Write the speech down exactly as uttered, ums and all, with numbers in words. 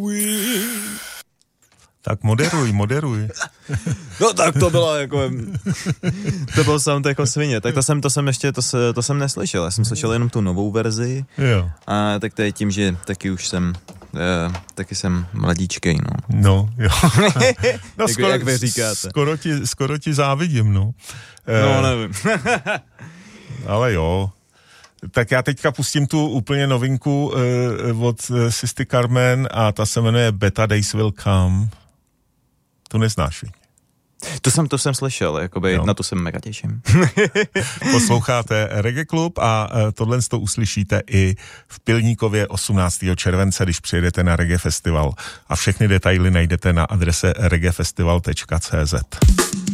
Tak moderuj, moderuj. No tak to bylo jako, to byl sound jako svině, tak to jsem, to jsem ještě, to, se, to jsem neslyšel, já jsem slyšel jenom tu novou verzi. Jo. A tak to je tím, že taky už jsem, uh, taky jsem mladíčkej, no. No, jo. No, jak, skoro, jak vy říkáte. Skoro ti, skoro ti závidím, no. No, nevím. Ale jo. Tak já teďka pustím tu úplně novinku uh, od uh, Sisty Carmen a ta se jmenuje Better Days Will Come. To neznáš, víš? To jsem, to jsem slyšel, jakoby, jo. Na to se mega těším. Posloucháte Reggae Klub a uh, tohle to uslyšíte i v Pilníkově osmnáctého července, když přijedete na Reggae Festival. A všechny detaily najdete na adrese reggae festival tečka cé zet.